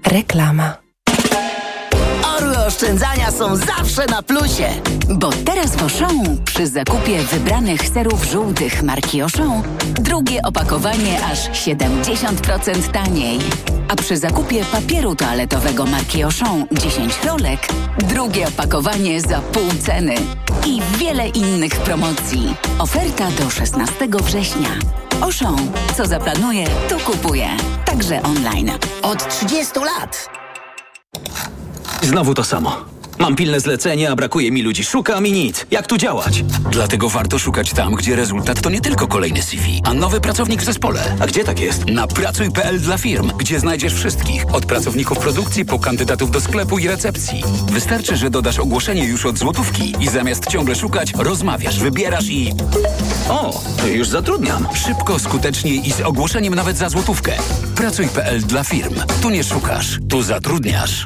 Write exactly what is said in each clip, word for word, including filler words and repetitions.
Reklama. Orły oszczędzania są zawsze na plusie. Bo teraz w Auchan przy zakupie wybranych serów żółtych marki Auchan drugie opakowanie aż siedemdziesiąt procent taniej. A przy zakupie papieru toaletowego marki Auchan dziesięć rolek drugie opakowanie za pół ceny. I wiele innych promocji. Oferta do szesnastego września. Auchan. Co zaplanuje, to kupuje. Także online. Od trzydziestu lat. Znowu to samo. Mam pilne zlecenie, a brakuje mi ludzi. Szukam i nic. Jak tu działać? Dlatego warto szukać tam, gdzie rezultat to nie tylko kolejny C V, a nowy pracownik w zespole. A gdzie tak jest? Na pracuj kropka p l dla firm, gdzie znajdziesz wszystkich. Od pracowników produkcji po kandydatów do sklepu i recepcji. Wystarczy, że dodasz ogłoszenie już od złotówki i zamiast ciągle szukać, rozmawiasz, wybierasz i... O, już zatrudniam. Szybko, skutecznie i z ogłoszeniem nawet za złotówkę. pracuj kropka p l dla firm. Tu nie szukasz, tu zatrudniasz.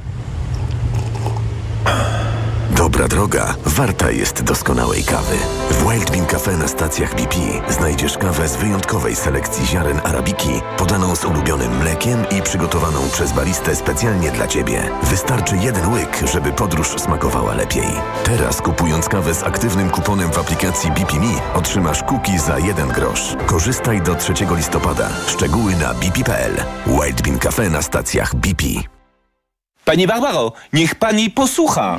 Dobra droga warta jest doskonałej kawy. W Wild Bean Cafe na stacjach B P znajdziesz kawę z wyjątkowej selekcji ziaren arabiki, podaną z ulubionym mlekiem i przygotowaną przez baristę specjalnie dla Ciebie. Wystarczy jeden łyk, żeby podróż smakowała lepiej. Teraz kupując kawę z aktywnym kuponem w aplikacji B P Me otrzymasz kuki za jeden grosz. Korzystaj do trzeciego listopada. Szczegóły na b p kropka p l. Wild Bean Cafe na stacjach B P. Pani Barbaro, niech pani posłucha.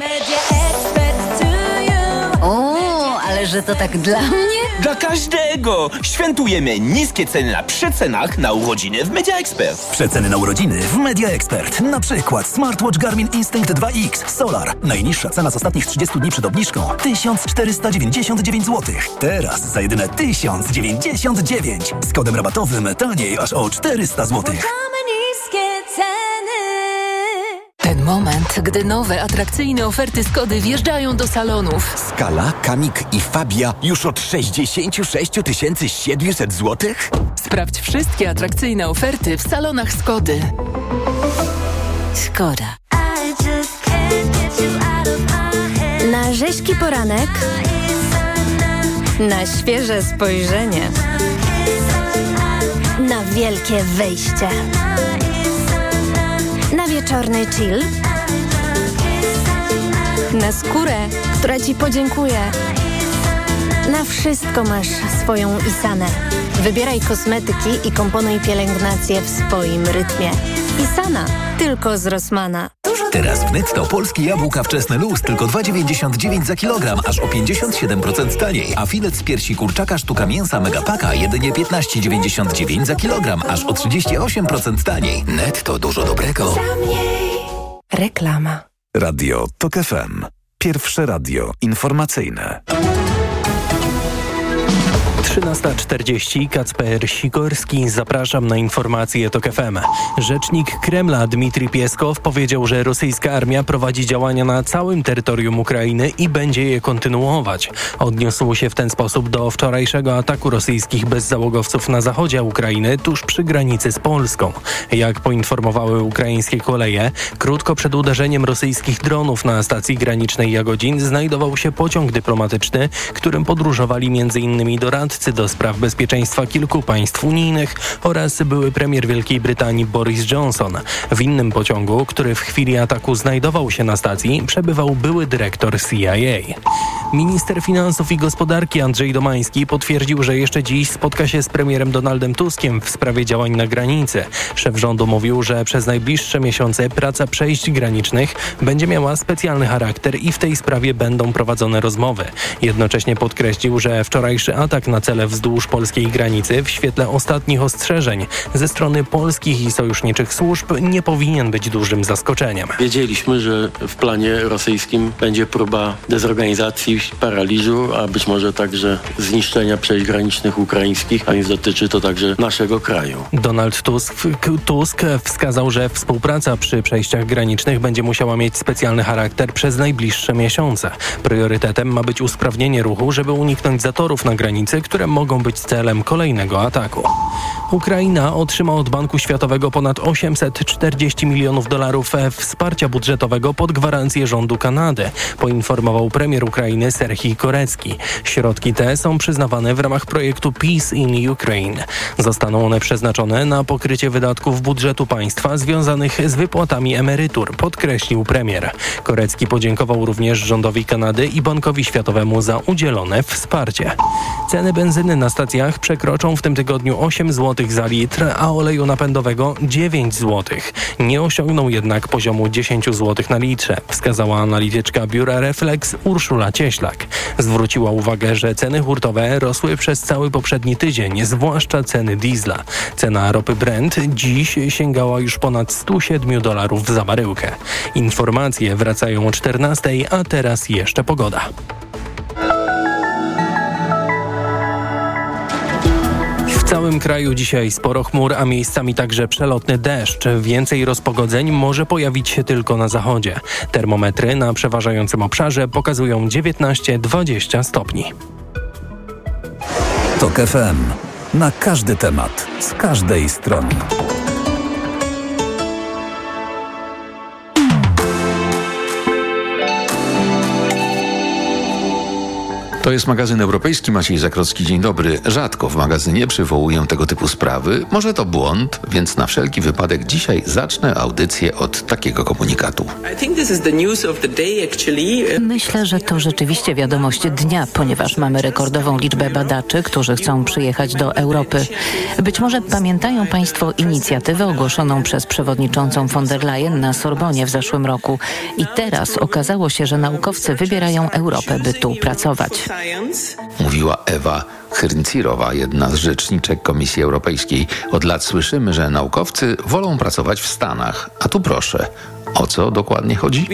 O, ale że to tak dla mnie? Dla każdego! Świętujemy niskie ceny na przecenach na urodziny w Media Expert. Przeceny na urodziny w Media Expert. Na przykład smartwatch Garmin Instinct dwa X Solar. Najniższa cena z ostatnich trzydziestu dni przed obniżką tysiąc czterysta dziewięćdziesiąt dziewięć złotych. Teraz za jedyne tysiąc dziewięćdziesiąt dziewięć. Z kodem rabatowym taniej aż o czterysta złotych. Ten moment, gdy nowe, atrakcyjne oferty Skody wjeżdżają do salonów. Skala, Kamik i Fabia już od sześćdziesiąt sześć tysięcy siedemset złotych? Sprawdź wszystkie atrakcyjne oferty w salonach Skody. Skoda. Na rzeźki poranek, na świeże spojrzenie, na wielkie wejście, na wieczorny chill, na skórę, która Ci podziękuje. Na wszystko masz swoją Isanę. Wybieraj kosmetyki i komponuj pielęgnację w swoim rytmie. Isana, tylko z Rossmana. Teraz w Netto polskie jabłka wczesne luz tylko dwa dziewięćdziesiąt dziewięć za kilogram, aż o pięćdziesiąt siedem procent taniej. A filet z piersi kurczaka sztuka mięsa Megapaka jedynie piętnaście dziewięćdziesiąt dziewięć za kilogram, aż o trzydzieści osiem procent taniej. Netto, dużo dobrego. Reklama. Radio Tok F M. Pierwsze radio informacyjne. trzynasta czterdzieści, Kacper Sikorski, zapraszam na informacje Tok F M. Rzecznik Kremla Dmitrij Pieskow powiedział, że rosyjska armia prowadzi działania na całym terytorium Ukrainy i będzie je kontynuować. Odniósł się w ten sposób do wczorajszego ataku rosyjskich bezzałogowców na zachodzie Ukrainy, tuż przy granicy z Polską. Jak poinformowały ukraińskie koleje, krótko przed uderzeniem rosyjskich dronów na stacji granicznej Jagodzin znajdował się pociąg dyplomatyczny, którym podróżowali między innymi doradcy do spraw bezpieczeństwa kilku państw unijnych oraz były premier Wielkiej Brytanii Boris Johnson. W innym pociągu, który w chwili ataku znajdował się na stacji, przebywał były dyrektor C I A. Minister Finansów i Gospodarki Andrzej Domański potwierdził, że jeszcze dziś spotka się z premierem Donaldem Tuskiem w sprawie działań na granicy. Szef rządu mówił, że przez najbliższe miesiące praca przejść granicznych będzie miała specjalny charakter i w tej sprawie będą prowadzone rozmowy. Jednocześnie podkreślił, że wczorajszy atak na cele wzdłuż polskiej granicy w świetle ostatnich ostrzeżeń ze strony polskich i sojuszniczych służb nie powinien być dużym zaskoczeniem. Wiedzieliśmy, że w planie rosyjskim będzie próba dezorganizacji, paraliżu, a być może także zniszczenia przejść granicznych ukraińskich, a więc dotyczy to także naszego kraju. Donald Tusk, Tusk wskazał, że współpraca przy przejściach granicznych będzie musiała mieć specjalny charakter przez najbliższe miesiące. Priorytetem ma być usprawnienie ruchu, żeby uniknąć zatorów na granicy, które które mogą być celem kolejnego ataku. Ukraina otrzyma od Banku Światowego ponad osiemset czterdzieści milionów dolarów wsparcia budżetowego pod gwarancję rządu Kanady, poinformował premier Ukrainy Serhii Korecki. Środki te są przyznawane w ramach projektu Peace in Ukraine. Zostaną one przeznaczone na pokrycie wydatków budżetu państwa związanych z wypłatami emerytur, podkreślił premier. Korecki podziękował również rządowi Kanady i Bankowi Światowemu za udzielone wsparcie. Ceny benzyny na stacjach przekroczą w tym tygodniu osiem złotych za litr, a oleju napędowego dziewięć złotych. Nie osiągną jednak poziomu dziesięć złotych na litrze, wskazała analityczka biura Reflex Urszula Cieślak. Zwróciła uwagę, że ceny hurtowe rosły przez cały poprzedni tydzień, zwłaszcza ceny diesla. Cena ropy Brent dziś sięgała już ponad sto siedem dolarów za baryłkę. Informacje wracają o czternastej, a teraz jeszcze pogoda. W całym kraju dzisiaj sporo chmur, a miejscami także przelotny deszcz. Więcej rozpogodzeń może pojawić się tylko na zachodzie. Termometry na przeważającym obszarze pokazują dziewiętnaście dwadzieścia stopni. Tok F M. Na każdy temat, z każdej strony. To jest magazyn europejski. Maciej Zakrocki, dzień dobry. Rzadko w magazynie przywołuję tego typu sprawy. Może to błąd, więc na wszelki wypadek dzisiaj zacznę audycję od takiego komunikatu. Myślę, że to rzeczywiście wiadomość dnia, ponieważ mamy rekordową liczbę badaczy, którzy chcą przyjechać do Europy. Być może pamiętają Państwo inicjatywę ogłoszoną przez przewodniczącą von der Leyen na Sorbonie w zeszłym roku. I teraz okazało się, że naukowcy wybierają Europę, by tu pracować. Mówiła Ewa Hrncirowa, jedna z rzeczniczek Komisji Europejskiej. Od lat słyszymy, że naukowcy wolą pracować w Stanach. A tu proszę, o co dokładnie chodzi?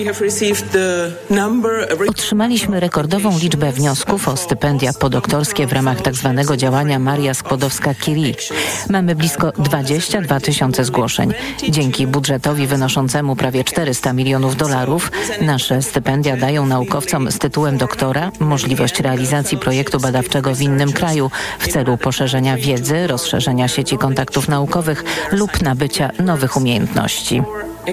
Otrzymaliśmy rekordową liczbę wniosków o stypendia podoktorskie w ramach tzw. działania Maria Skłodowska-Curie. Mamy blisko dwadzieścia dwa tysiące zgłoszeń. Dzięki budżetowi wynoszącemu prawie czterysta milionów dolarów nasze stypendia dają naukowcom z tytułem doktora możliwość realizacji projektu badawczego w innym kraju w celu poszerzenia wiedzy, rozszerzenia sieci kontaktów naukowych lub nabycia nowych umiejętności.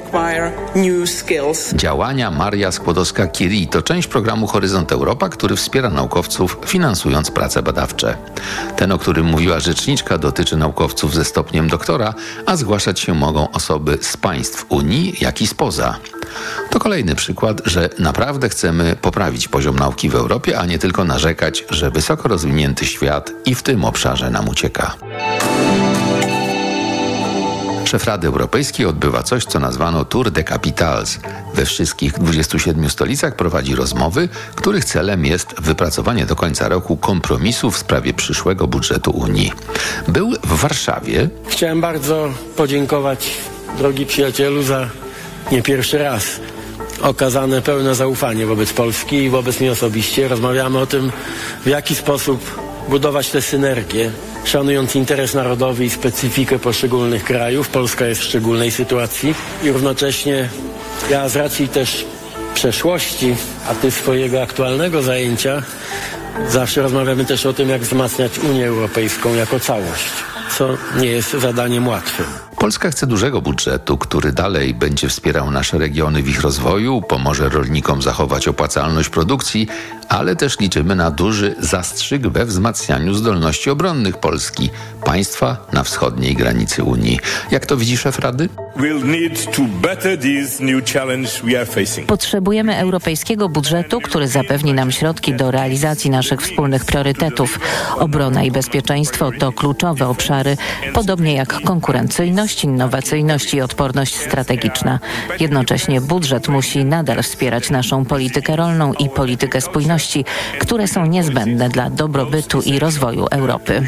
Działania Maria Skłodowska-Curie to część programu Horyzont Europa, który wspiera naukowców, finansując prace badawcze. Ten, o którym mówiła rzeczniczka, dotyczy naukowców ze stopniem doktora, a zgłaszać się mogą osoby z państw Unii, jak i spoza. To kolejny przykład, że naprawdę chcemy poprawić poziom nauki w Europie, a nie tylko narzekać, że wysoko rozwinięty świat i w tym obszarze nam ucieka. Szef Rady Europejskiej odbywa coś, co nazwano Tour de Capitals. We wszystkich dwudziestu siedmiu stolicach prowadzi rozmowy, których celem jest wypracowanie do końca roku kompromisu w sprawie przyszłego budżetu Unii. Był w Warszawie. Chciałem bardzo podziękować, drogi przyjacielu, za nie pierwszy raz okazane pełne zaufanie wobec Polski i wobec mnie osobiście. Rozmawiamy o tym, w jaki sposób budować tę synergię, szanując interes narodowy i specyfikę poszczególnych krajów. Polska jest w szczególnej sytuacji i równocześnie ja z racji też przeszłości, a ty swojego aktualnego zajęcia, zawsze rozmawiamy też o tym, jak wzmacniać Unię Europejską jako całość, co nie jest zadaniem łatwym. Polska chce dużego budżetu, który dalej będzie wspierał nasze regiony w ich rozwoju, pomoże rolnikom zachować opłacalność produkcji, ale też liczymy na duży zastrzyk we wzmacnianiu zdolności obronnych Polski, państwa na wschodniej granicy Unii. Jak to widzi szef Rady? Potrzebujemy europejskiego budżetu, który zapewni nam środki do realizacji naszych wspólnych priorytetów. Obrona i bezpieczeństwo to kluczowe obszary, podobnie jak konkurencyjność, innowacyjność i odporność strategiczna. Jednocześnie budżet musi nadal wspierać naszą politykę rolną i politykę spójności, które są niezbędne dla dobrobytu i rozwoju Europy.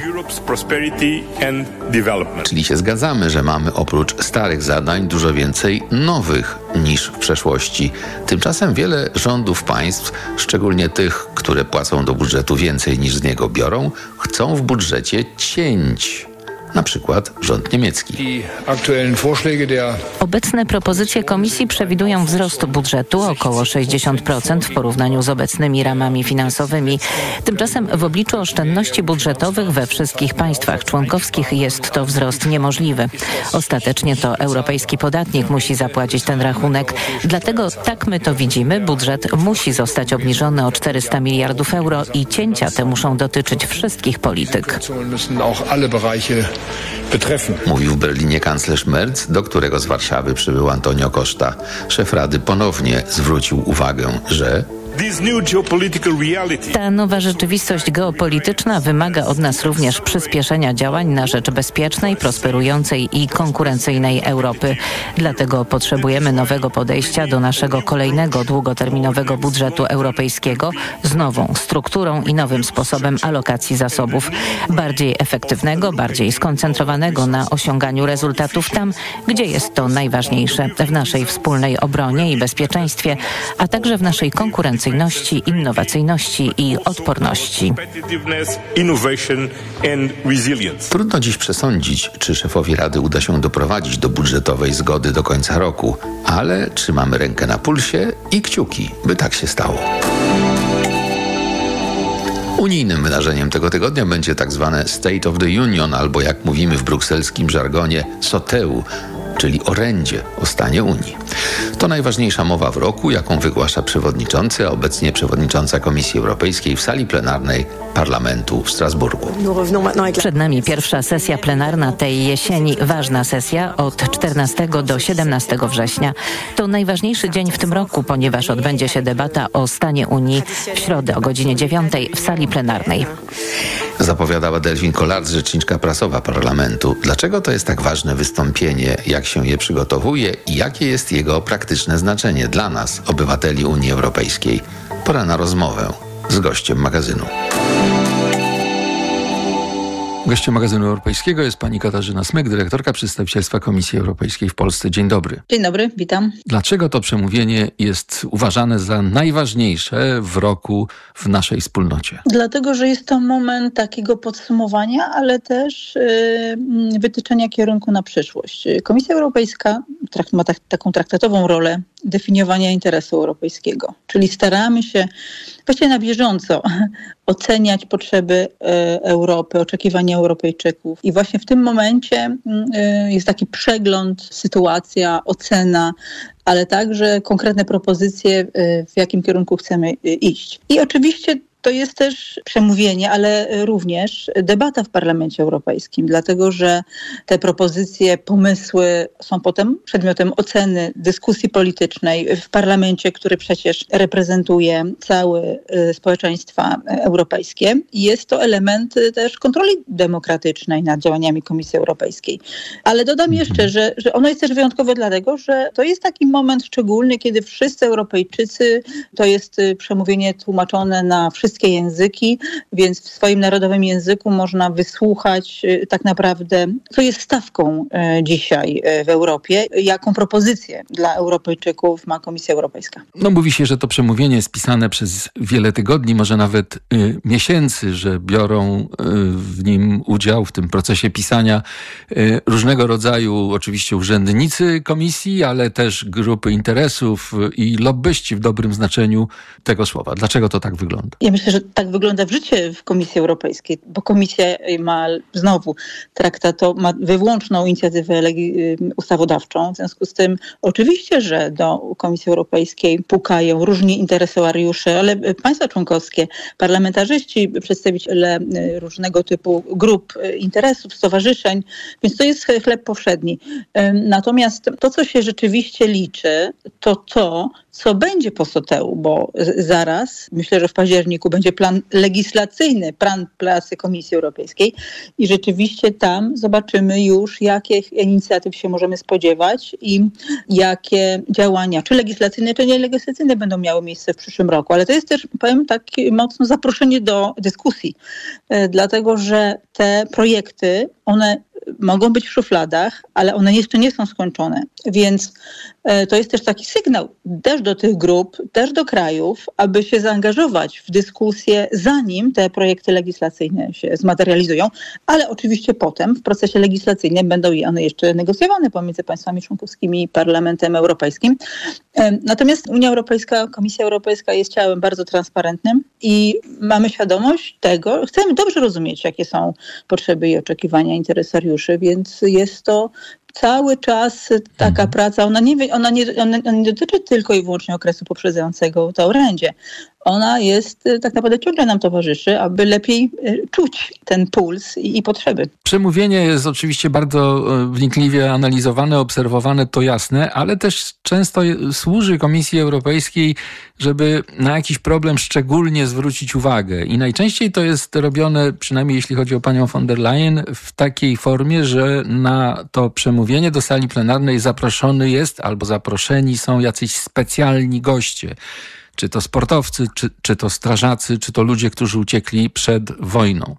Czyli się zgadzamy, że mamy oprócz starych zadań dużo więcej nowych niż w przeszłości. Tymczasem wiele rządów państw, szczególnie tych, które płacą do budżetu więcej niż z niego biorą, chcą w budżecie cięć. na przykład rząd niemiecki. Obecne propozycje Komisji przewidują wzrost budżetu o około sześćdziesiąt procent w porównaniu z obecnymi ramami finansowymi. Tymczasem w obliczu oszczędności budżetowych we wszystkich państwach członkowskich jest to wzrost niemożliwy. Ostatecznie to europejski podatnik musi zapłacić ten rachunek. Dlatego tak my to widzimy, budżet musi zostać obniżony o czterysta miliardów euro i cięcia te muszą dotyczyć wszystkich polityk. Mówił w Berlinie kanclerz Merz, do którego z Warszawy przybył Antonio Costa. Szef Rady ponownie zwrócił uwagę, że ta nowa rzeczywistość geopolityczna wymaga od nas również przyspieszenia działań na rzecz bezpiecznej, prosperującej i konkurencyjnej Europy. Dlatego potrzebujemy nowego podejścia do naszego kolejnego długoterminowego budżetu europejskiego z nową strukturą i nowym sposobem alokacji zasobów. Bardziej efektywnego, bardziej skoncentrowanego na osiąganiu rezultatów tam, gdzie jest to najważniejsze, w naszej wspólnej obronie i bezpieczeństwie, a także w naszej konkurencyjności, innowacyjności i odporności. Trudno dziś przesądzić, czy szefowi Rady uda się doprowadzić do budżetowej zgody do końca roku, ale trzymamy rękę na pulsie i kciuki, by tak się stało. Unijnym wydarzeniem tego tygodnia będzie tak zwane State of the Union, albo jak mówimy w brukselskim żargonie SOTEU, czyli orędzie o stanie Unii. To najważniejsza mowa w roku, jaką wygłasza przewodniczący, a obecnie przewodnicząca Komisji Europejskiej w sali plenarnej Parlamentu w Strasburgu. Przed nami pierwsza sesja plenarna tej jesieni. Ważna sesja od czternastego do siedemnastego września. To najważniejszy dzień w tym roku, ponieważ odbędzie się debata o stanie Unii w środę o godzinie dziewiątej w sali plenarnej. Zapowiadała Delfin Kolarz, rzeczniczka prasowa Parlamentu. Dlaczego to jest tak ważne wystąpienie, jak się je przygotowuje i jakie jest jego praktyczne znaczenie dla nas, obywateli Unii Europejskiej? Pora na rozmowę z gościem magazynu. Gościem magazynu europejskiego jest pani Katarzyna Smyk, dyrektorka przedstawicielstwa Komisji Europejskiej w Polsce. Dzień dobry. Dzień dobry, witam. Dlaczego to przemówienie jest uważane za najważniejsze w roku w naszej wspólnocie? Dlatego, że jest to moment takiego podsumowania, ale też yy, wytyczenia kierunku na przyszłość. Komisja Europejska trakt, ma tak, taką traktatową rolę definiowania interesu europejskiego, czyli staramy się właściwie na bieżąco oceniać potrzeby e, Europy, oczekiwania Europejczyków. I właśnie w tym momencie e, jest taki przegląd, sytuacja, ocena, ale także konkretne propozycje, e, w jakim kierunku chcemy e, iść. I oczywiście to jest też przemówienie, ale również debata w Parlamencie Europejskim, dlatego że te propozycje, pomysły są potem przedmiotem oceny, dyskusji politycznej w Parlamencie, który przecież reprezentuje całe społeczeństwa europejskie. I jest to element też kontroli demokratycznej nad działaniami Komisji Europejskiej. Ale dodam jeszcze, że, że ono jest też wyjątkowe dlatego, że to jest taki moment szczególny, kiedy wszyscy Europejczycy, to jest przemówienie tłumaczone na wszystkie wszystkie języki, więc w swoim narodowym języku można wysłuchać tak naprawdę, co jest stawką dzisiaj w Europie, jaką propozycję dla Europejczyków ma Komisja Europejska. No mówi się, że to przemówienie jest pisane przez wiele tygodni, może nawet y, miesięcy, że biorą y, w nim udział, w tym procesie pisania y, różnego rodzaju oczywiście urzędnicy Komisji, ale też grupy interesów i lobbyści w dobrym znaczeniu tego słowa. Dlaczego to tak wygląda? Ja myślę, że tak wygląda w życiu w Komisji Europejskiej, bo Komisja ma znowu traktato, ma wyłączną inicjatywę ustawodawczą. W związku z tym oczywiście, że do Komisji Europejskiej pukają różni interesariusze, ale państwa członkowskie, parlamentarzyści, przedstawiciele różnego typu grup interesów, stowarzyszeń, więc to jest chleb powszedni. Natomiast to, co się rzeczywiście liczy, to to, co będzie po SOTEU, bo zaraz, myślę, że w październiku będzie plan legislacyjny, plan pracy Komisji Europejskiej i rzeczywiście tam zobaczymy już, jakich inicjatyw się możemy spodziewać i jakie działania, czy legislacyjne, czy nielegislacyjne będą miały miejsce w przyszłym roku. Ale to jest też, powiem, takie mocno zaproszenie do dyskusji, dlatego że te projekty, one mogą być w szufladach, ale one jeszcze nie są skończone. Więc to jest też taki sygnał też do tych grup, też do krajów, aby się zaangażować w dyskusję, zanim te projekty legislacyjne się zmaterializują, ale oczywiście potem w procesie legislacyjnym będą one jeszcze negocjowane pomiędzy państwami członkowskimi i Parlamentem Europejskim. Natomiast Unia Europejska, Komisja Europejska jest ciałem bardzo transparentnym i mamy świadomość tego, chcemy dobrze rozumieć, jakie są potrzeby i oczekiwania interesariuszy, więc jest to cały czas taka praca, ona nie, ona, nie, ona nie dotyczy tylko i wyłącznie okresu poprzedzającego to orędzie. Ona jest, tak naprawdę ciągle nam towarzyszy, aby lepiej czuć ten puls i, i potrzeby. Przemówienie jest oczywiście bardzo wnikliwie analizowane, obserwowane, to jasne, ale też często służy Komisji Europejskiej, żeby na jakiś problem szczególnie zwrócić uwagę. I najczęściej to jest robione, przynajmniej jeśli chodzi o panią von der Leyen, w takiej formie, że na to przemówienie do sali plenarnej zaproszony jest albo zaproszeni są jacyś specjalni goście. Czy to sportowcy, czy, czy to strażacy, czy to ludzie, którzy uciekli przed wojną.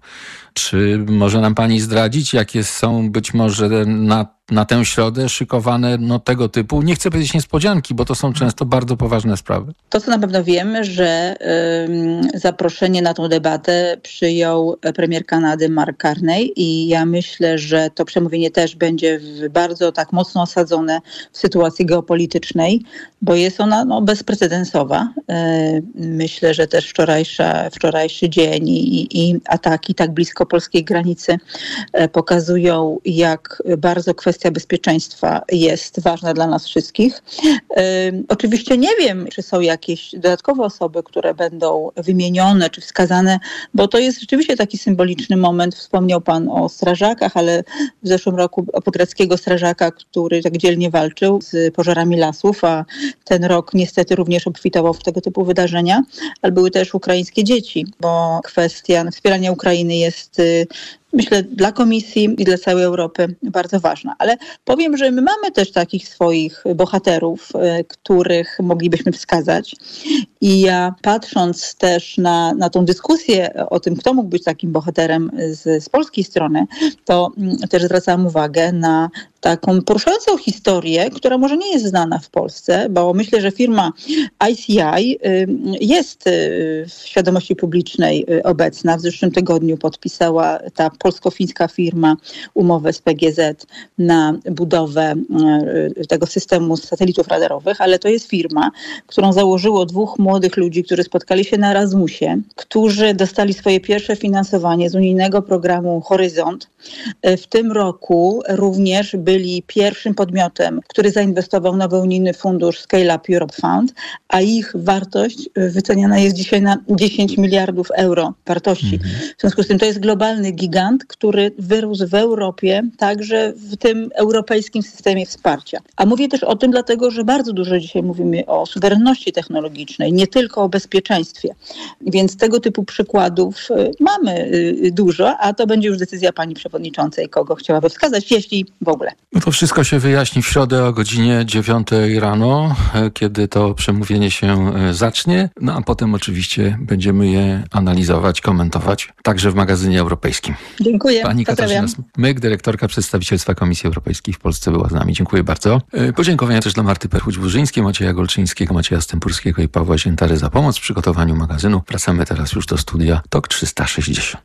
Czy może nam pani zdradzić, jakie są być może na, na tę środę szykowane no, tego typu, nie chcę powiedzieć niespodzianki, bo to są często bardzo poważne sprawy. To, co na pewno wiemy, że y, zaproszenie na tą debatę przyjął premier Kanady Mark Carney i ja myślę, że to przemówienie też będzie w, bardzo tak mocno osadzone w sytuacji geopolitycznej, bo jest ona no, bezprecedensowa. Y, myślę, że też wczorajsza, wczorajszy dzień i, i ataki tak blisko polskiej granicy pokazują, jak bardzo kwestia bezpieczeństwa jest ważna dla nas wszystkich. Oczywiście nie wiem, czy są jakieś dodatkowe osoby, które będą wymienione czy wskazane, bo to jest rzeczywiście taki symboliczny moment. Wspomniał pan o strażakach, ale w zeszłym roku o podgreckiego strażaka, który tak dzielnie walczył z pożarami lasów, a ten rok niestety również obfitował w tego typu wydarzenia, ale były też ukraińskie dzieci, bo kwestia wspierania Ukrainy jest, myślę, dla Komisji i dla całej Europy bardzo ważna. Ale powiem, że my mamy też takich swoich bohaterów, których moglibyśmy wskazać. I ja patrząc też na, na tą dyskusję o tym, kto mógł być takim bohaterem z, z polskiej strony, to też zwracam uwagę na taką poruszającą historię, która może nie jest znana w Polsce, bo myślę, że firma I C I jest w świadomości publicznej obecna. W zeszłym tygodniu podpisała ta polsko-fińska firma umowę z P G Z na budowę tego systemu satelitów radarowych, ale to jest firma, którą założyło dwóch młodych ludzi, którzy spotkali się na Erasmusie, którzy dostali swoje pierwsze finansowanie z unijnego programu Horyzont. W tym roku również byli pierwszym podmiotem, który zainwestował w nowy unijny fundusz Scale Up Europe Fund, a ich wartość wyceniana jest dzisiaj na dziesięć miliardów euro wartości. Mhm. W związku z tym to jest globalny gigant, który wyrósł w Europie, także w tym europejskim systemie wsparcia. A mówię też o tym dlatego, że bardzo dużo dzisiaj mówimy o suwerenności technologicznej, nie tylko o bezpieczeństwie. Więc tego typu przykładów mamy dużo, a to będzie już decyzja pani przewodniczącej, kogo chciałaby wskazać, jeśli w ogóle. No to wszystko się wyjaśni w środę o godzinie dziewiątej rano, kiedy to przemówienie się zacznie, no a potem oczywiście będziemy je analizować, komentować, także w magazynie europejskim. Dziękuję. Pani Katarzyna Smyk, dyrektorka przedstawicielstwa Komisji Europejskiej w Polsce, była z nami. Dziękuję bardzo. Podziękowania też dla Marty Perchuć-Burzyńskiej, Macieja Golczyńskiego, Macieja Stępurskiego i Pawła Ziętary za pomoc w przygotowaniu magazynu. Wracamy teraz już do studia T O K trzysta sześćdziesiąt.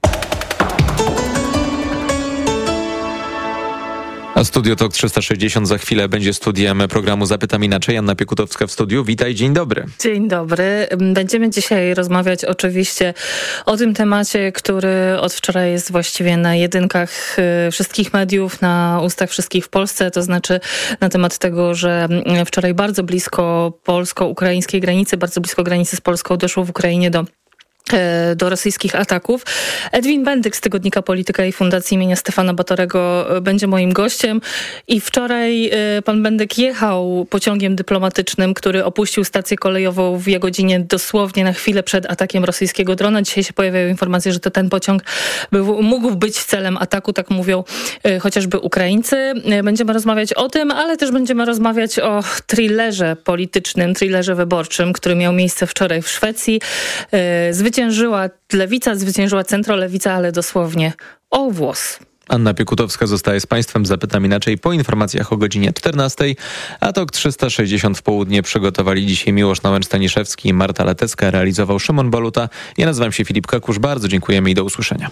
A Studio T O K trzysta sześćdziesiąt za chwilę będzie studiem programu Zapytam Inaczej. Anna Piekutowska w studiu. Witaj, dzień dobry. Dzień dobry. Będziemy dzisiaj rozmawiać oczywiście o tym temacie, który od wczoraj jest właściwie na jedynkach wszystkich mediów, na ustach wszystkich w Polsce, to znaczy na temat tego, że wczoraj bardzo blisko polsko-ukraińskiej granicy, bardzo blisko granicy z Polską doszło w Ukrainie do do rosyjskich ataków. Edwin Bendyk z tygodnika Polityka i Fundacji imienia Stefana Batorego będzie moim gościem i wczoraj pan Bendyk jechał pociągiem dyplomatycznym, który opuścił stację kolejową w Jagodzinie dosłownie na chwilę przed atakiem rosyjskiego drona. Dzisiaj się pojawiają informacje, że to ten pociąg był, mógł być celem ataku, tak mówią chociażby Ukraińcy. Będziemy rozmawiać o tym, ale też będziemy rozmawiać o thrillerze politycznym, thrillerze wyborczym, który miał miejsce wczoraj w Szwecji. Zwyciężyła lewica, zwyciężyła centrolewica, ale dosłownie o włos. Anna Piekutowska zostaje z Państwem. Zapytam inaczej po informacjach o godzinie czternastej. A TOK trzysta sześćdziesiąt w południe przygotowali dzisiaj Miłosz Nałęcz-Staniszewski i Marta Letecka. Realizował Szymon Baluta. Ja nazywam się Filip Kakusz. Bardzo dziękujemy i do usłyszenia.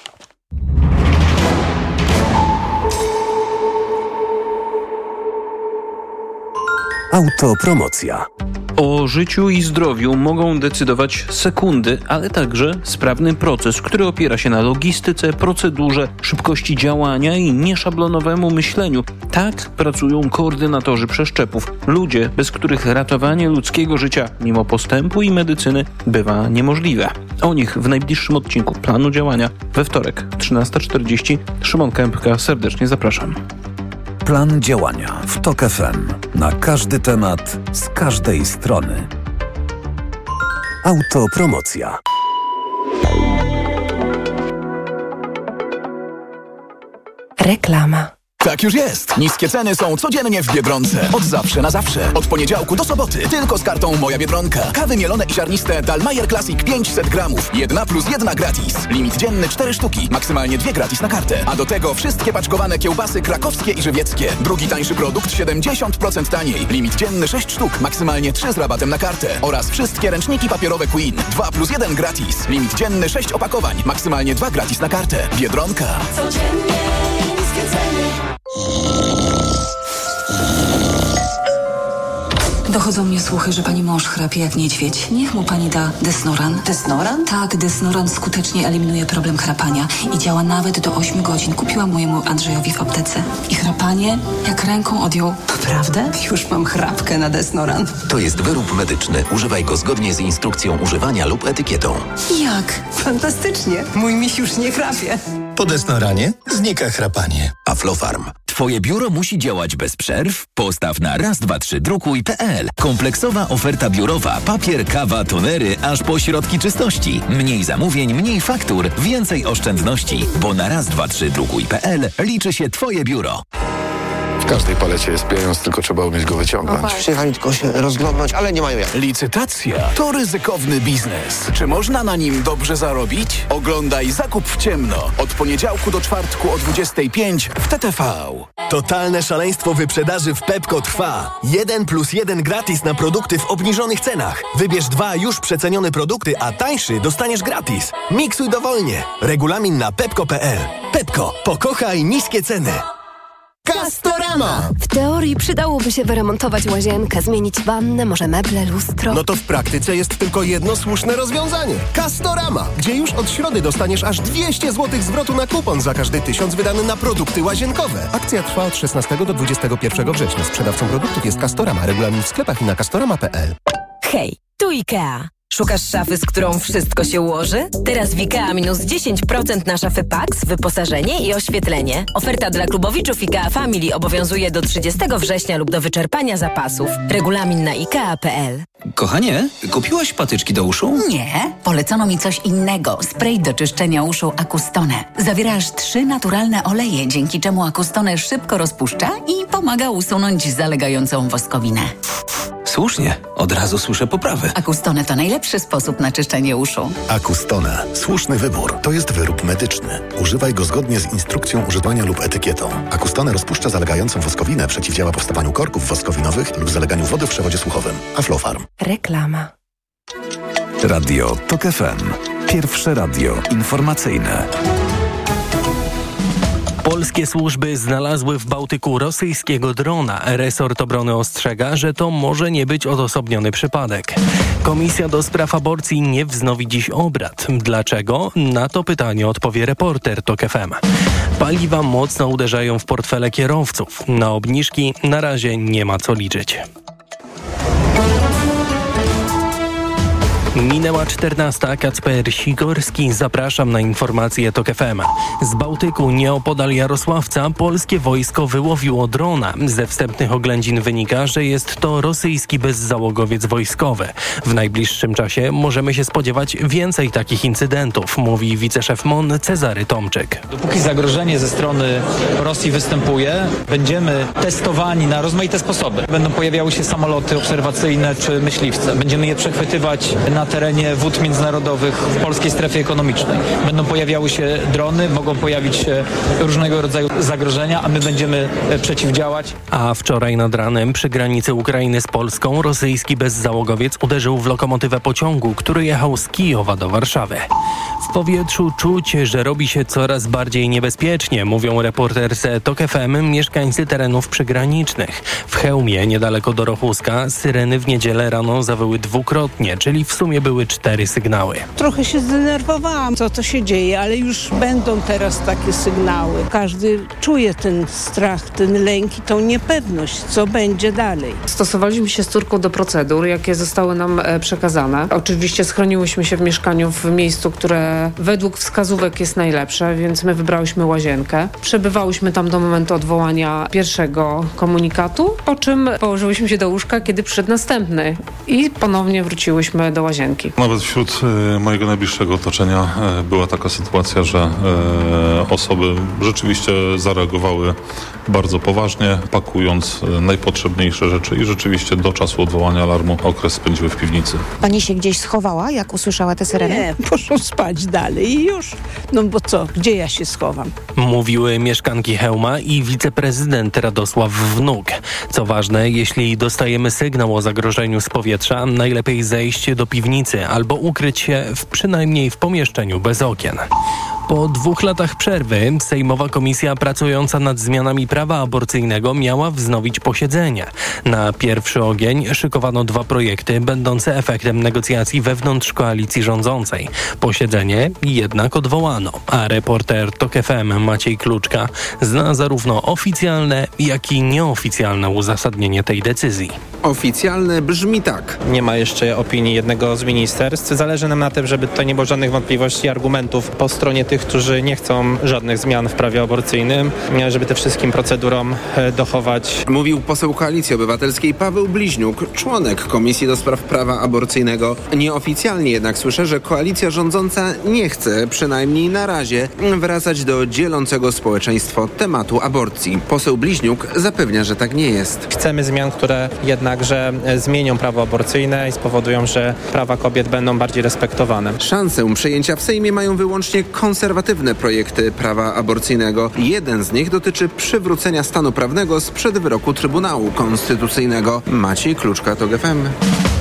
Autopromocja. O życiu i zdrowiu mogą decydować sekundy, ale także sprawny proces, który opiera się na logistyce, procedurze, szybkości działania i nieszablonowemu myśleniu. Tak pracują koordynatorzy przeszczepów. Ludzie, bez których ratowanie ludzkiego życia, mimo postępu i medycyny, bywa niemożliwe. O nich w najbliższym odcinku Planu Działania we wtorek, trzynasta czterdzieści. Szymon Kępka, serdecznie zapraszam. Plan działania w TOK F M. Na każdy temat, z każdej strony. Autopromocja. Reklama. Tak już jest. Niskie ceny są codziennie w Biedronce. Od zawsze na zawsze. Od poniedziałku do soboty. Tylko z kartą Moja Biedronka. Kawy mielone i ziarniste Dalmayer Classic pięćset gramów. Jedna plus jedna gratis. Limit dzienny cztery sztuki. Maksymalnie dwie gratis na kartę. A do tego wszystkie paczkowane kiełbasy krakowskie i żywieckie. Drugi tańszy produkt siedemdziesiąt procent taniej. Limit dzienny sześć sztuk. Maksymalnie trzy z rabatem na kartę. Oraz wszystkie ręczniki papierowe Queen. dwa plus jeden gratis. Limit dzienny sześć opakowań. Maksymalnie dwa gratis na kartę. Biedronka. Codziennie niskie ceny. Dochodzą mnie słuchy, że pani mąż chrapie jak niedźwiedź. Niech mu pani da Desnoran. Desnoran? Tak, Desnoran skutecznie eliminuje problem chrapania i działa nawet do ośmiu godzin. Kupiłam mojemu Andrzejowi w aptece. I chrapanie jak ręką odjął. Naprawdę? Już mam chrapkę na Desnoran. To jest wyrób medyczny. Używaj go zgodnie z instrukcją używania lub etykietą. Jak? Fantastycznie. Mój miś już nie chrapie. Po Desnoranie znika chrapanie. Aflofarm. Twoje biuro musi działać bez przerw? Postaw na raz dwa trzy drukuj kropka pe el. Kompleksowa oferta biurowa. Papier, kawa, tonery, aż po środki czystości. Mniej zamówień, mniej faktur, więcej oszczędności. Bo na raz dwa trzy drukuj kropka pe el liczy się Twoje biuro. W każdej palecie jest pieniądz, tylko trzeba umieć go wyciągnąć. Przyjechali tylko się rozglądnąć, ale nie mają jak. Licytacja to ryzykowny biznes. Czy można na nim dobrze zarobić? Oglądaj Zakup w ciemno. Od poniedziałku do czwartku o dwudziestej piątej w T T V. Totalne szaleństwo wyprzedaży w Pepco trwa. Jeden plus jeden gratis na produkty w obniżonych cenach. Wybierz dwa już przecenione produkty, a tańszy dostaniesz gratis. Miksuj dowolnie. Regulamin na pepco kropka pe el. Pepco. Pokochaj niskie ceny. Castorama! W teorii przydałoby się wyremontować łazienkę, zmienić wannę, może meble, lustro. No to w praktyce jest tylko jedno słuszne rozwiązanie. Castorama, gdzie już od środy dostaniesz aż dwieście złotych zwrotu na kupon za każdy tysiąc wydany na produkty łazienkowe. Akcja trwa od szesnastego do dwudziestego pierwszego września. Sprzedawcą produktów jest Castorama. Regulamin w sklepach i na castorama kropka pe el. Hej, tu IKEA. Szukasz szafy, z którą wszystko się ułoży? Teraz w IKEA minus dziesięć procent na szafy Pax, wyposażenie i oświetlenie. Oferta dla klubowiczów IKEA Family obowiązuje do trzydziestego września lub do wyczerpania zapasów. Regulamin na ikea kropka pe el. Kochanie, kupiłaś patyczki do uszu? Nie, polecono mi coś innego. Spray do czyszczenia uszu Acustone. Zawiera aż trzy naturalne oleje, dzięki czemu Acustone szybko rozpuszcza i pomaga usunąć zalegającą woskowinę. Słusznie, od razu słyszę poprawy. Acustone to najlepszy sposób na czyszczenie uszu. Acustone. Słuszny wybór. To jest wyrób medyczny. Używaj go zgodnie z instrukcją używania lub etykietą. Acustone rozpuszcza zalegającą woskowinę, przeciwdziała powstawaniu korków woskowinowych lub zaleganiu wody w przewodzie słuchowym. Aflofarm. Reklama. Radio TOK F M. Pierwsze radio informacyjne. Polskie służby znalazły w Bałtyku rosyjskiego drona. Resort obrony ostrzega, że to może nie być odosobniony przypadek. Komisja do spraw aborcji nie wznowi dziś obrad. Dlaczego? Na to pytanie odpowie reporter TOK F M. Paliwa mocno uderzają w portfele kierowców. Na obniżki na razie nie ma co liczyć. Minęła czternasta. Kacper Sikorski. Zapraszam na informacje TOK F M. Z Bałtyku nieopodal Jarosławca polskie wojsko wyłowiło drona. Ze wstępnych oględzin wynika, że jest to rosyjski bezzałogowiec wojskowy. W najbliższym czasie możemy się spodziewać więcej takich incydentów, mówi wiceszef M O N Cezary Tomczyk. Dopóki zagrożenie ze strony Rosji występuje, będziemy testowani na rozmaite sposoby. Będą pojawiały się samoloty obserwacyjne czy myśliwce. Będziemy je przechwytywać na na terenie wód międzynarodowych w polskiej strefie ekonomicznej. Będą pojawiały się drony, mogą pojawić się różnego rodzaju zagrożenia, a my będziemy przeciwdziałać. A wczoraj nad ranem przy granicy Ukrainy z Polską rosyjski bezzałogowiec uderzył w lokomotywę pociągu, który jechał z Kijowa do Warszawy. W powietrzu czuć, że robi się coraz bardziej niebezpiecznie, mówią reporterce Tok F M mieszkańcy terenów przygranicznych. W Chełmie, niedaleko Dorochuska, syreny w niedzielę rano zawyły dwukrotnie, czyli w sumie były cztery sygnały. Trochę się zdenerwowałam, co to się dzieje, ale już będą teraz takie sygnały. Każdy czuje ten strach, ten lęk i tą niepewność, co będzie dalej. Stosowaliśmy się z córką do procedur, jakie zostały nam przekazane. Oczywiście schroniłyśmy się w mieszkaniu w miejscu, które według wskazówek jest najlepsze, więc my wybrałyśmy łazienkę. Przebywałyśmy tam do momentu odwołania pierwszego komunikatu, po czym położyłyśmy się do łóżka, kiedy przyszedł następny i ponownie wróciłyśmy do łazienki. Nawet wśród y, mojego najbliższego otoczenia y, była taka sytuacja, że y, osoby rzeczywiście zareagowały bardzo poważnie, pakując y, najpotrzebniejsze rzeczy i rzeczywiście do czasu odwołania alarmu okres spędziły w piwnicy. Pani się gdzieś schowała, jak usłyszała te syreny? Nie, poszłam spać dalej i już. No bo co, gdzie ja się schowam? Mówiły mieszkanki Chełma i wiceprezydent Radosław Wnuk. Co ważne, jeśli dostajemy sygnał o zagrożeniu z powietrza, najlepiej zejść do piwnicy albo ukryć się w, przynajmniej w pomieszczeniu bez okien. Po dwóch latach przerwy Sejmowa Komisja pracująca nad zmianami prawa aborcyjnego miała wznowić posiedzenie. Na pierwszy ogień szykowano dwa projekty będące efektem negocjacji wewnątrz koalicji rządzącej. Posiedzenie jednak odwołano, a reporter Tok F M Maciej Kluczka zna zarówno oficjalne, jak i nieoficjalne uzasadnienie tej decyzji. Oficjalne brzmi tak. Nie ma jeszcze opinii jednego z ministerstw. Zależy nam na tym, żeby tutaj nie było żadnych wątpliwości i argumentów po stronie tych, którzy nie chcą żadnych zmian w prawie aborcyjnym, żeby tym wszystkim procedurom dochować. Mówił poseł Koalicji Obywatelskiej Paweł Bliźniuk, członek Komisji do Spraw Prawa Aborcyjnego. Nieoficjalnie jednak słyszę, że koalicja rządząca nie chce, przynajmniej na razie, wracać do dzielącego społeczeństwo tematu aborcji. Poseł Bliźniuk zapewnia, że tak nie jest. Chcemy zmian, które jednakże zmienią prawo aborcyjne i spowodują, że prawa kobiet będą bardziej respektowane. Szansę przejęcia w Sejmie mają wyłącznie konserwatywne projekty prawa aborcyjnego. Jeden z nich dotyczy przywrócenia stanu prawnego sprzed wyroku Trybunału Konstytucyjnego. Maciej Kluczka, Tok F M.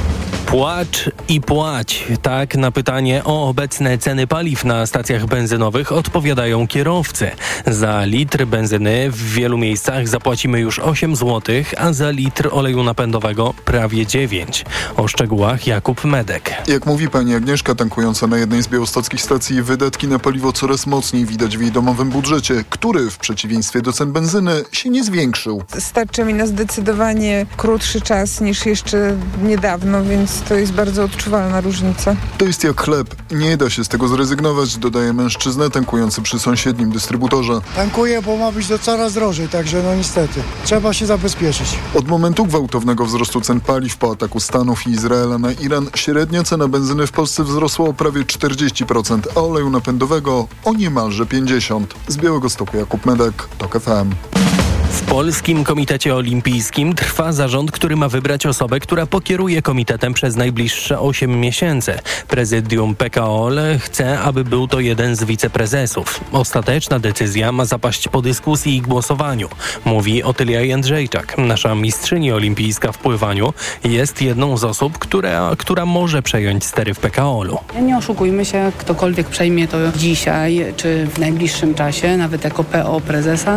Płacz i płać. Tak na pytanie o obecne ceny paliw na stacjach benzynowych odpowiadają kierowcy. Za litr benzyny w wielu miejscach zapłacimy już osiem złotych, a za litr oleju napędowego prawie dziewięć. O szczegółach Jakub Medek. Jak mówi pani Agnieszka, tankująca na jednej z białostockich stacji, wydatki na paliwo coraz mocniej widać w jej domowym budżecie, który w przeciwieństwie do cen benzyny się nie zwiększył. Starcza mi na zdecydowanie krótszy czas niż jeszcze niedawno, więc to jest bardzo odczuwalna różnica. To jest jak chleb. Nie da się z tego zrezygnować, dodaje mężczyzna tankujący przy sąsiednim dystrybutorze. Tankuję, bo ma być to coraz drożej, także no niestety. Trzeba się zabezpieczyć. Od momentu gwałtownego wzrostu cen paliw po ataku Stanów i Izraela na Iran, średnia cena benzyny w Polsce wzrosła o prawie czterdzieści procent, a oleju napędowego o niemalże pięćdziesiąt procent. Z Białegostoku Jakub Medek, Tok F M. W Polskim Komitecie Olimpijskim trwa zarząd, który ma wybrać osobę, która pokieruje komitetem przez najbliższe osiem miesięcy. Prezydium P K O L chce, aby był to jeden z wiceprezesów. Ostateczna decyzja ma zapaść po dyskusji i głosowaniu, mówi Otylia Jędrzejczak. Nasza mistrzyni olimpijska w pływaniu jest jedną z osób, która, która może przejąć stery w P K O L-u. Nie oszukujmy się, ktokolwiek przejmie to dzisiaj, czy w najbliższym czasie, nawet jako P O prezesa,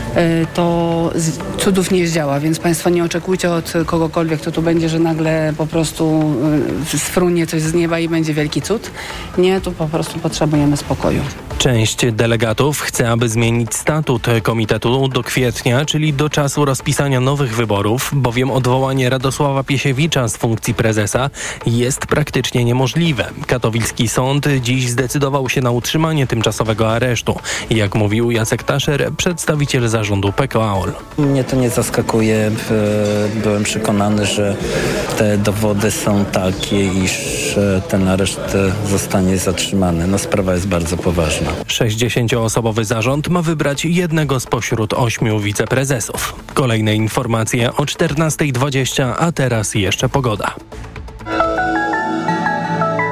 to cudów nie zdziała, więc państwo nie oczekujcie od kogokolwiek, kto tu będzie, że nagle po prostu sfrunie coś z nieba i będzie wielki cud. Nie, tu po prostu potrzebujemy spokoju. Część delegatów chce, aby zmienić statut komitetu do kwietnia, czyli do czasu rozpisania nowych wyborów, bowiem odwołanie Radosława Piesiewicza z funkcji prezesa jest praktycznie niemożliwe. Katowicki sąd dziś zdecydował się na utrzymanie tymczasowego aresztu. Jak mówił Jacek Taszer, przedstawiciel zarządu P K O L. Mnie to nie zaskakuje. Byłem przekonany, że te dowody są takie, iż ten areszt zostanie zatrzymany. No, sprawa jest bardzo poważna. sześćdziesięcioosobowy zarząd ma wybrać jednego spośród ośmiu wiceprezesów. Kolejne informacje o czternasta dwadzieścia, a teraz jeszcze pogoda.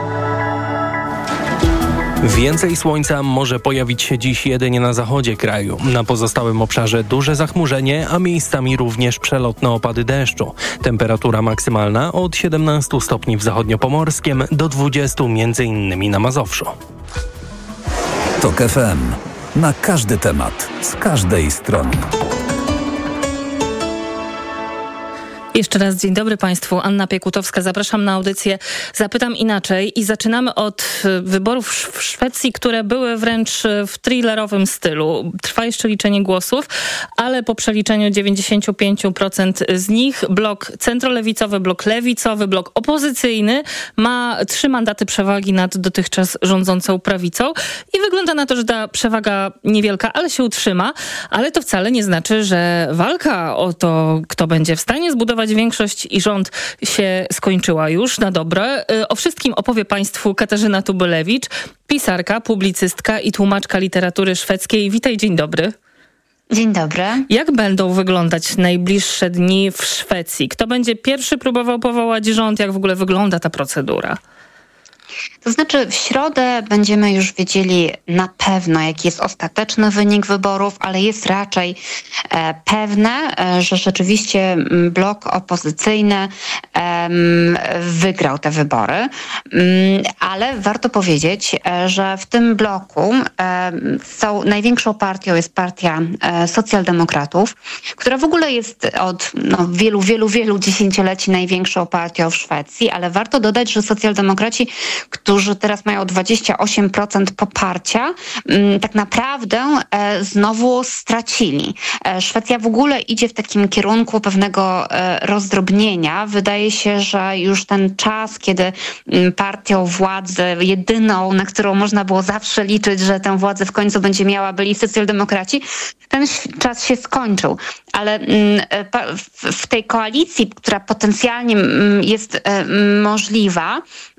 Więcej słońca może pojawić się dziś jedynie na zachodzie kraju. Na pozostałym obszarze duże zachmurzenie, a miejscami również przelotne opady deszczu. Temperatura maksymalna od siedemnastu stopni w zachodniopomorskim do dwudziestu między innymi na Mazowszu. TOK F M. Na każdy temat, z każdej strony. Jeszcze raz dzień dobry Państwu. Anna Piekutowska. Zapraszam na audycję Zapytam Inaczej i zaczynamy od wyborów w Szwecji, które były wręcz w thrillerowym stylu. Trwa jeszcze liczenie głosów, ale po przeliczeniu dziewięćdziesiąt pięć procent z nich blok centrolewicowy, blok lewicowy, blok opozycyjny ma trzy mandaty przewagi nad dotychczas rządzącą prawicą i wygląda na to, że ta przewaga niewielka, ale się utrzyma, ale to wcale nie znaczy, że walka o to, kto będzie w stanie zbudować większość i rząd się skończyła już na dobre. O wszystkim opowie Państwu Katarzyna Tubylewicz, pisarka, publicystka i tłumaczka literatury szwedzkiej. Witaj, dzień dobry. Dzień dobry. Jak będą wyglądać najbliższe dni w Szwecji? Kto będzie pierwszy próbował powołać rząd? Jak w ogóle wygląda ta procedura? To znaczy w środę będziemy już wiedzieli na pewno, jaki jest ostateczny wynik wyborów, ale jest raczej e, pewne, e, że rzeczywiście blok opozycyjny e, wygrał te wybory. E, ale warto powiedzieć, e, że w tym bloku e, są, największą partią jest partia e, socjaldemokratów, która w ogóle jest od no, wielu, wielu, wielu dziesięcioleci największą partią w Szwecji, ale warto dodać, że socjaldemokraci, którzy teraz mają dwadzieścia osiem procent poparcia, tak naprawdę znowu stracili. Szwecja w ogóle idzie w takim kierunku pewnego rozdrobnienia. Wydaje się, że już ten czas, kiedy partią władzy, jedyną, na którą można było zawsze liczyć, że tę władzę w końcu będzie miała, byli socjaldemokraci, ten czas się skończył. Ale w tej koalicji, która potencjalnie jest możliwa,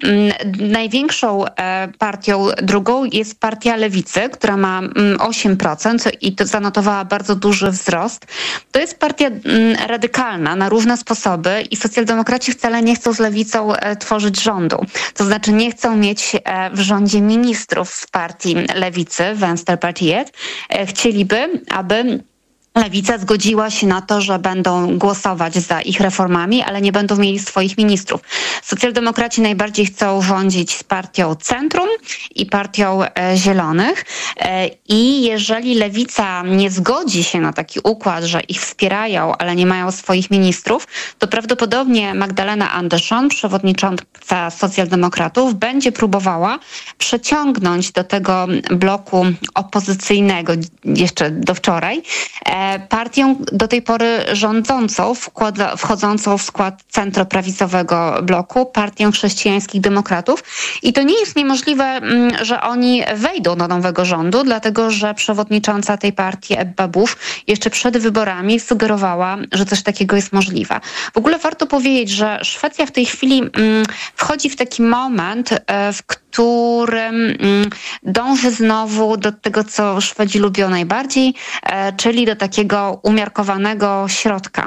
największą partią drugą jest Partia Lewicy, która ma osiem procent i to zanotowała bardzo duży wzrost. To jest partia radykalna na różne sposoby i socjaldemokraci wcale nie chcą z Lewicą tworzyć rządu. To znaczy nie chcą mieć w rządzie ministrów z partii Lewicy, Vänsterpartiet. Chcieliby, aby Lewica zgodziła się na to, że będą głosować za ich reformami, ale nie będą mieli swoich ministrów. Socjaldemokraci najbardziej chcą rządzić z partią Centrum i partią e, Zielonych e, i jeżeli Lewica nie zgodzi się na taki układ, że ich wspierają, ale nie mają swoich ministrów, to prawdopodobnie Magdalena Andersson, przewodnicząca socjaldemokratów, będzie próbowała przeciągnąć do tego bloku opozycyjnego jeszcze do wczoraj e, partię do tej pory rządzącą, wkłada, wchodzącą w skład centroprawicowego bloku, partię chrześcijańskich demokratów. I to nie jest niemożliwe, że oni wejdą do nowego rządu, dlatego że przewodnicząca tej partii Ebba Busch jeszcze przed wyborami sugerowała, że coś takiego jest możliwe. W ogóle warto powiedzieć, że Szwecja w tej chwili wchodzi w taki moment, w którym dąży znowu do tego, co Szwedzi lubią najbardziej, czyli do takiego umiarkowanego środka.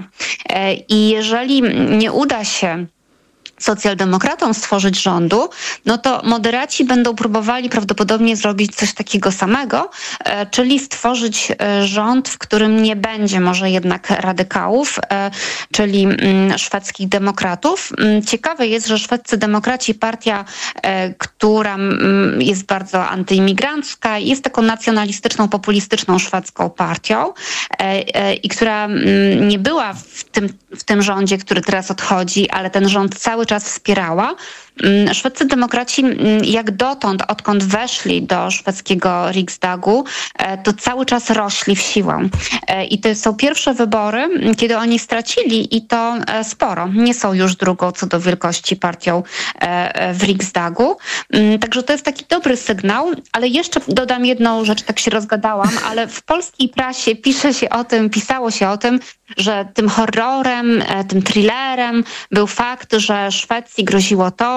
I jeżeli nie uda się socjaldemokratom stworzyć rządu, no to moderaci będą próbowali prawdopodobnie zrobić coś takiego samego, e, czyli stworzyć e, rząd, w którym nie będzie może jednak radykałów, e, czyli m, szwedzkich demokratów. M, ciekawe jest, że szwedzcy demokraci, partia, e, która m, jest bardzo antyimigrancka, jest taką nacjonalistyczną, populistyczną szwedzką partią e, e, i która m, nie była w tym, w tym rządzie, który teraz odchodzi, ale ten rząd cały czas wspierała. Szwedzcy demokraci jak dotąd, odkąd weszli do szwedzkiego Riksdagu, to cały czas rośli w siłę. I to są pierwsze wybory, kiedy oni stracili i to sporo. Nie są już drugą co do wielkości partią w Riksdagu. Także to jest taki dobry sygnał, ale jeszcze dodam jedną rzecz, tak się rozgadałam, ale w polskiej prasie pisze się o tym, pisało się o tym, że tym horrorem, tym thrillerem był fakt, że Szwecji groziło to,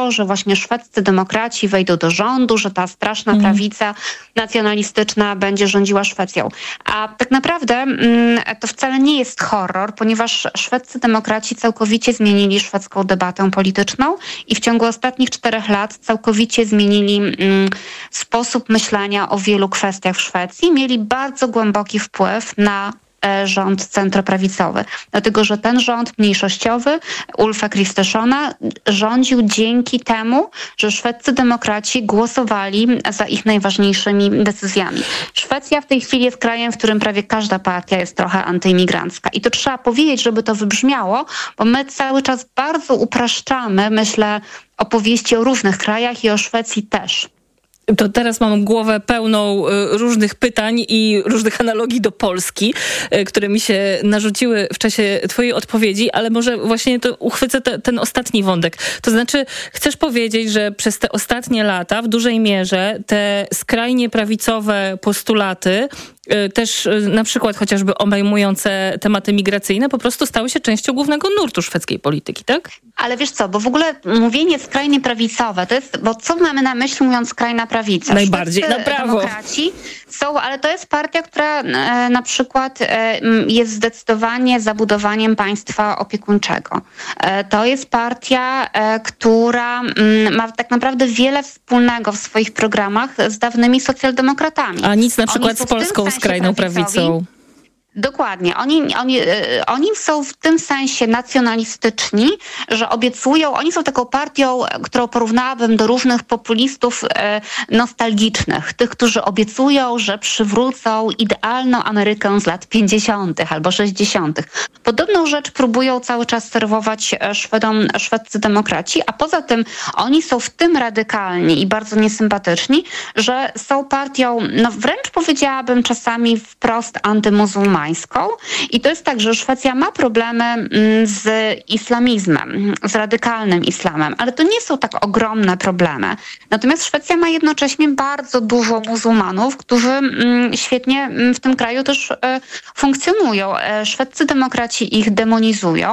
to, że właśnie szwedzcy demokraci wejdą do rządu, że ta straszna mm. prawica nacjonalistyczna będzie rządziła Szwecją. A tak naprawdę mm, to wcale nie jest horror, ponieważ szwedzcy demokraci całkowicie zmienili szwedzką debatę polityczną i w ciągu ostatnich czterech lat całkowicie zmienili mm, sposób myślenia o wielu kwestiach w Szwecji. Mieli bardzo głęboki wpływ na rząd centroprawicowy. Dlatego, że ten rząd mniejszościowy Ulfa Kristerssona rządził dzięki temu, że szwedzcy demokraci głosowali za ich najważniejszymi decyzjami. Szwecja w tej chwili jest krajem, w którym prawie każda partia jest trochę antyimigrancka. I to trzeba powiedzieć, żeby to wybrzmiało, bo my cały czas bardzo upraszczamy, myślę, opowieści o różnych krajach i o Szwecji też. To teraz mam głowę pełną różnych pytań i różnych analogii do Polski, które mi się narzuciły w czasie twojej odpowiedzi, ale może właśnie to uchwycę te, ten ostatni wątek. To znaczy, chcesz powiedzieć, że przez te ostatnie lata w dużej mierze te skrajnie prawicowe postulaty, też na przykład chociażby obejmujące tematy migracyjne, po prostu stały się częścią głównego nurtu szwedzkiej polityki, tak? Ale wiesz co, bo w ogóle mówienie skrajnie prawicowe, to jest, bo co mamy na myśli mówiąc skrajna prawica? Najbardziej Szwedzcy na prawo. Demokraci są, ale to jest partia, która e, na przykład e, jest zdecydowanie zabudowaniem państwa opiekuńczego. E, to jest partia, e, która m, ma tak naprawdę wiele wspólnego w swoich programach z dawnymi socjaldemokratami. A nic na przykład Oni z polską skrajną prawicą. Dokładnie. Oni, oni, oni są w tym sensie nacjonalistyczni, że obiecują, oni są taką partią, którą porównałabym do różnych populistów e, nostalgicznych. Tych, którzy obiecują, że przywrócą idealną Amerykę z lat pięćdziesiątych albo sześćdziesiątych. Podobną rzecz próbują cały czas serwować Szwedom, szwedzcy demokraci, a poza tym oni są w tym radykalni i bardzo niesympatyczni, że są partią, no wręcz powiedziałabym czasami wprost antymuzułmańską. I to jest tak, że Szwecja ma problemy z islamizmem, z radykalnym islamem, ale to nie są tak ogromne problemy. Natomiast Szwecja ma jednocześnie bardzo dużo muzułmanów, którzy świetnie w tym kraju też funkcjonują. Szwedzcy demokraci ich demonizują,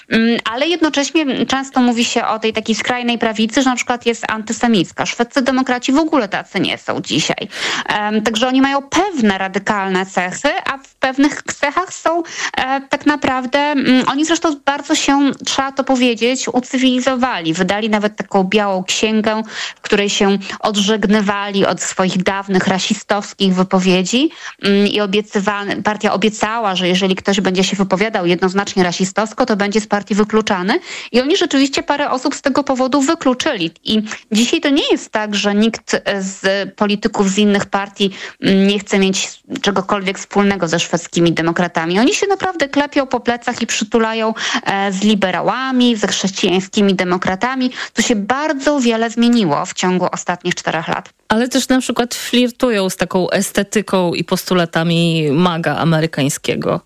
ale jednocześnie często mówi się o tej takiej skrajnej prawicy, że na przykład jest antysemicka. Szwedzcy demokraci w ogóle tacy nie są dzisiaj. Także oni mają pewne radykalne cechy, a w pewnych cechach są e, tak naprawdę, mm, oni zresztą bardzo się, trzeba to powiedzieć, ucywilizowali. Wydali nawet taką białą księgę, w której się odżegnywali od swoich dawnych rasistowskich wypowiedzi mm, i obiecywany, partia obiecała, że jeżeli ktoś będzie się wypowiadał jednoznacznie rasistowsko, to będzie z partii wykluczany. I oni rzeczywiście parę osób z tego powodu wykluczyli. I dzisiaj to nie jest tak, że nikt z polityków z innych partii nie chce mieć czegokolwiek wspólnego ze szwedzkimi demokratami. Oni się naprawdę klepią po plecach i przytulają e, z liberałami, ze chrześcijańskimi demokratami. To się bardzo wiele zmieniło w ciągu ostatnich czterech lat. Ale też na przykład flirtują z taką estetyką i postulatami maga amerykańskiego.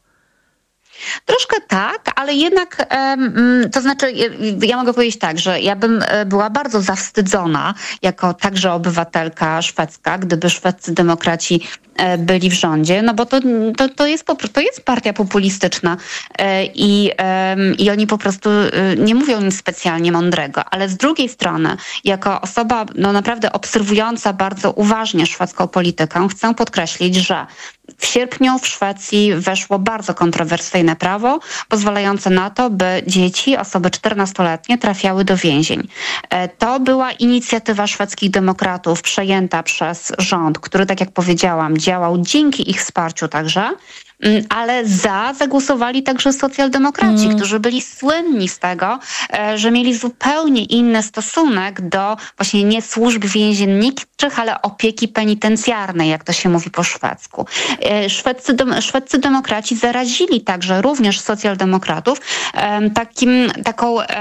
Troszkę tak, ale jednak, to znaczy, ja mogę powiedzieć tak, że ja bym była bardzo zawstydzona jako także obywatelka szwedzka, gdyby szwedzcy demokraci byli w rządzie, no bo to, to, to, jest, to jest partia populistyczna i, i oni po prostu nie mówią nic specjalnie mądrego, ale z drugiej strony, jako osoba no naprawdę obserwująca bardzo uważnie szwedzką politykę, chcę podkreślić, że w sierpniu w Szwecji weszło bardzo kontrowersyjne prawo pozwalające na to, by dzieci, osoby czternastoletnie trafiały do więzień. To była inicjatywa szwedzkich demokratów przejęta przez rząd, który, tak jak powiedziałam, działał dzięki ich wsparciu także, ale za zagłosowali także socjaldemokraci, mm. którzy byli słynni z tego, że mieli zupełnie inny stosunek do właśnie nie służb więzienniczych, ale opieki penitencjarnej, jak to się mówi po szwedzku. Szwedzcy, szwedzcy demokraci zarazili także również socjaldemokratów takim, taką um,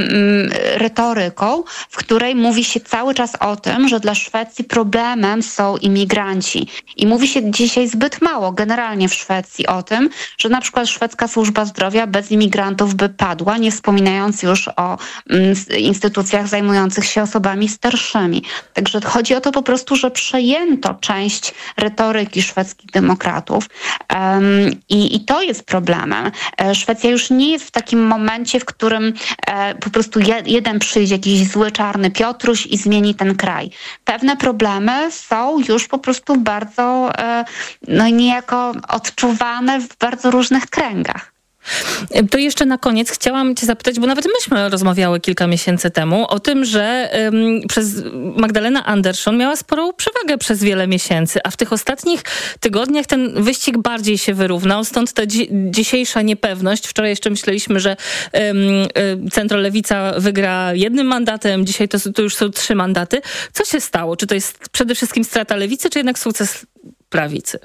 retoryką, w której mówi się cały czas o tym, że dla Szwecji problemem są imigranci. I mówi się dzisiaj zbyt mało generalnie w Szwecji refleksji o tym, że na przykład szwedzka służba zdrowia bez imigrantów by padła, nie wspominając już o mm, instytucjach zajmujących się osobami starszymi. Także chodzi o to po prostu, że przejęto część retoryki szwedzkich demokratów um, i, i to jest problemem. E, Szwecja już nie jest w takim momencie, w którym e, po prostu je, jeden przyjdzie, jakiś zły, czarny Piotruś i zmieni ten kraj. Pewne problemy są już po prostu bardzo e, no niejako odczuwane w bardzo różnych kręgach. To jeszcze na koniec chciałam cię zapytać, bo nawet myśmy rozmawiały kilka miesięcy temu o tym, że um, przez Magdalena Andersson miała sporą przewagę przez wiele miesięcy, a w tych ostatnich tygodniach ten wyścig bardziej się wyrównał, stąd ta dzi- dzisiejsza niepewność. Wczoraj jeszcze myśleliśmy, że um, centrolewica wygra jednym mandatem, dzisiaj to, to już są trzy mandaty. Co się stało? Czy to jest przede wszystkim strata lewicy, czy jednak sukces prawicy?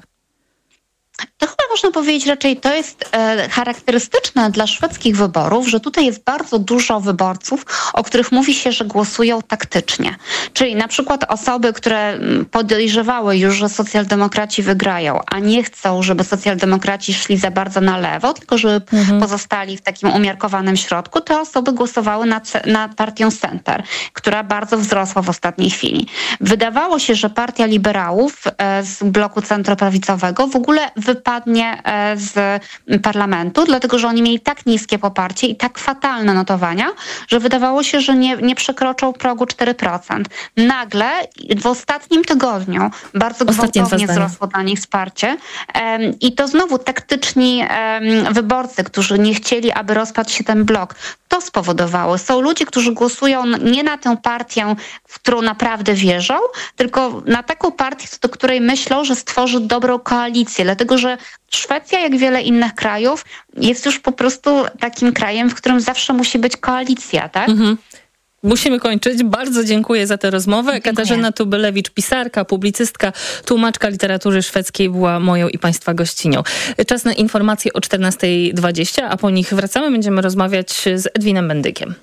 To chyba można powiedzieć raczej, to jest e, charakterystyczne dla szwedzkich wyborów, że tutaj jest bardzo dużo wyborców, o których mówi się, że głosują taktycznie. Czyli na przykład osoby, które podejrzewały już, że socjaldemokraci wygrają, a nie chcą, żeby socjaldemokraci szli za bardzo na lewo, tylko żeby mhm. pozostali w takim umiarkowanym środku, te osoby głosowały na, na partię Center, która bardzo wzrosła w ostatniej chwili. Wydawało się, że partia liberałów e, z bloku centroprawicowego w ogóle wypadnie z parlamentu, dlatego że oni mieli tak niskie poparcie i tak fatalne notowania, że wydawało się, że nie, nie przekroczą progu cztery procent. Nagle w ostatnim tygodniu bardzo gwałtownie wzrosło dla nich wsparcie um, i to znowu taktyczni um, wyborcy, którzy nie chcieli, aby rozpadł się ten blok, to spowodowało. Są ludzie, którzy głosują nie na tę partię, w którą naprawdę wierzą, tylko na taką partię, do której myślą, że stworzy dobrą koalicję, dlatego że Szwecja, jak wiele innych krajów, jest już po prostu takim krajem, w którym zawsze musi być koalicja, tak? Mhm. Musimy kończyć. Bardzo dziękuję za tę rozmowę. Dziękuję. Katarzyna Tubylewicz, pisarka, publicystka, tłumaczka literatury szwedzkiej była moją i Państwa gościnią. Czas na informacje o czternasta dwadzieścia, a po nich wracamy. Będziemy rozmawiać z Edwinem Bendykiem.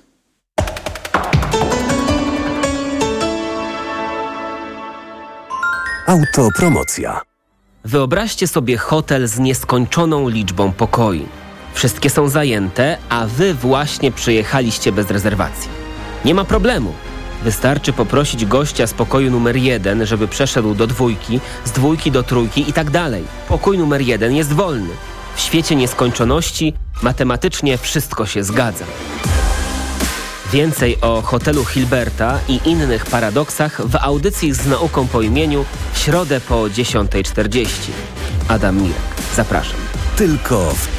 Autopromocja. Wyobraźcie sobie hotel z nieskończoną liczbą pokoi. Wszystkie są zajęte, a wy właśnie przyjechaliście bez rezerwacji. Nie ma problemu. Wystarczy poprosić gościa z pokoju numer jeden, żeby przeszedł do dwójki, z dwójki do trójki i tak dalej. Pokój numer jeden jest wolny. W świecie nieskończoności matematycznie wszystko się zgadza. Więcej o hotelu Hilberta i innych paradoksach w audycji z nauką po imieniu w środę po dziesiąta czterdzieści. Adam Mirek. Zapraszam. Tylko w